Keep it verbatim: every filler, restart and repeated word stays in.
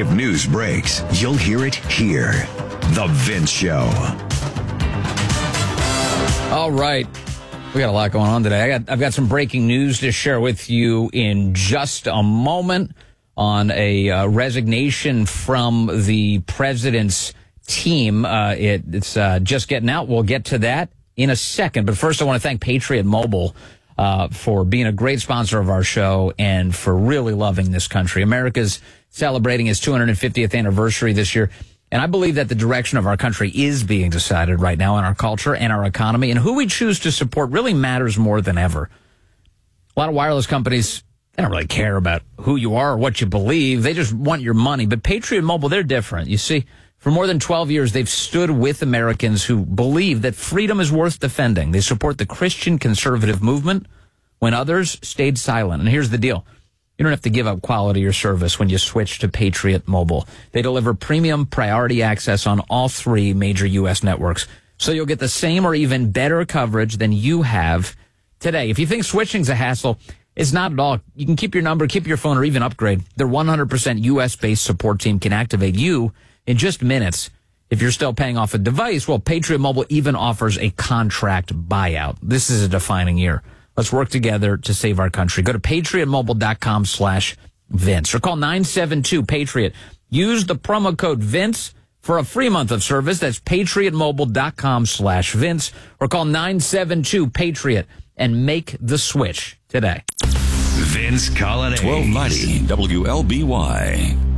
If news breaks, you'll hear it here. The Vince Show. All right. We got a lot going on today. I got, I've got some breaking news to share with you in just a moment on a uh, resignation from the president's team. Uh, it, it's uh, just getting out. We'll get to that in a second. But first, I want to thank Patriot Mobile uh, for being a great sponsor of our show and for really loving this country. America's celebrating its two hundred fiftieth anniversary this year. And I believe that the direction of our country is being decided right now in our culture and our economy. And who we choose to support really matters more than ever. A lot of wireless companies, they don't really care about who you are or what you believe. They just want your money. But Patriot Mobile, they're different. You see, for more than twelve years, they've stood with Americans who believe that freedom is worth defending. They support the Christian conservative movement when others stayed silent. And here's the deal. You don't have to give up quality or service when you switch to Patriot Mobile. They deliver premium priority access on all three major U S networks. So you'll get the same or even better coverage than you have today. If you think switching's a hassle, it's not at all. You can keep your number, keep your phone, or even upgrade. Their one hundred percent U S-based support team can activate you in just minutes. If you're still paying off a device, well, Patriot Mobile even offers a contract buyout. This is a defining year. Let's work together to save our country. Go to patriotmobile.com slash Vince or call nine seven two Patriot. Use the promo code Vince for a free month of service. That's patriotmobile.com slash Vince or call nine seven two Patriot and make the switch today. Vince Coglianese. twelve ninety W L B Y.